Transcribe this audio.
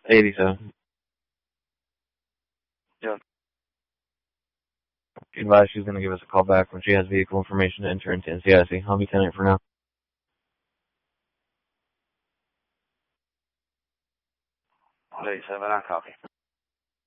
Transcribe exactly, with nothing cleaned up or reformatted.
eighty-seven. Yeah. She advised she's going to give us a call back when she has vehicle information to enter into N C I C. I'll be ten eight for now. eighty-seven, I copy.